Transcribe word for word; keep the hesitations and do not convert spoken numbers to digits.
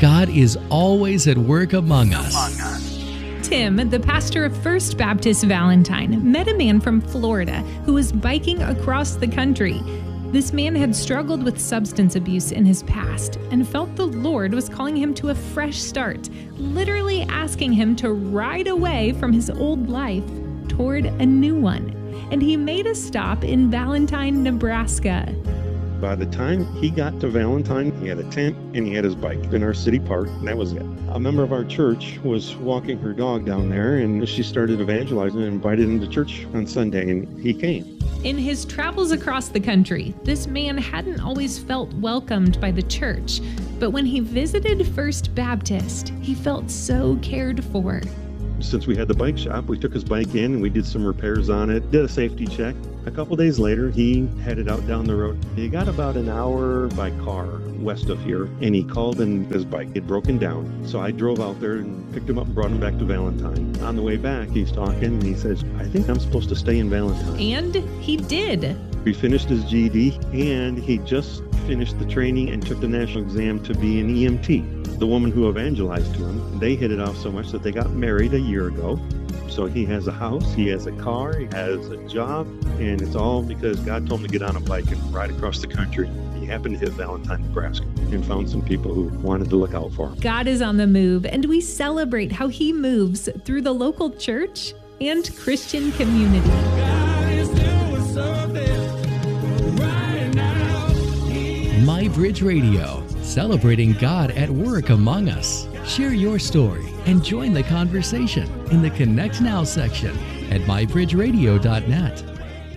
God is always at work among us. Tim, the pastor of First Baptist Valentine, met a man from Florida who was biking across the country. This man had struggled with substance abuse in his past and felt the Lord was calling him to a fresh start, literally asking him to ride away from his old life toward a new one. And he made a stop in Valentine, Nebraska. By the time he got to Valentine, he had a tent and he had his bike in our city park, and that was it. A member of our church was walking her dog down there, and she started evangelizing and invited him to church on Sunday, and he came. In his travels across the country, this man hadn't always felt welcomed by the church, but when he visited First Baptist, he felt so cared for. Since we had the bike shop, we took his bike in and we did some repairs on it, did a safety check. A couple days later, he headed out down the road. He got about an hour by car west of here, and he called in his bike. It broken down. So I drove out there and picked him up and brought him back to Valentine. On the way back, he's talking, and he says, I think I'm supposed to stay in Valentine. And he did. He finished his G E D, and he just finished the training and took the national exam to be an E M T. The woman who evangelized to him, they hit it off so much that they got married a year ago. So he has a house, he has a car, he has a job, and it's all because God told him to get on a bike and ride across the country. He happened to hit Valentine, Nebraska, and found some people who wanted to look out for him. God is on the move, and we celebrate how he moves through the local church and Christian community. God is doing something right now. MyBridge Radio, celebrating God at work among us. Share your story and join the conversation in the Connect Now section at my bridge radio dot net.